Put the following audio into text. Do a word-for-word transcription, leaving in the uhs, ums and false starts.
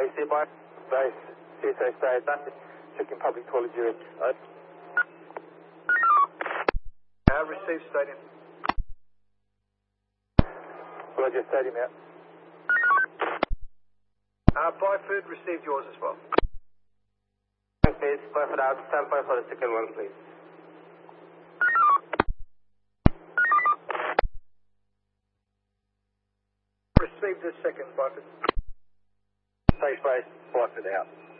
Base, here by base, C S A stay done. Checking public toilet urine. Right. Uh, received stadium. Roger, stadium out. Uh, Byford received yours as well. Please, Byford out. Stand by for the second one, please. Received the second, Byford. Safe base, Byford out.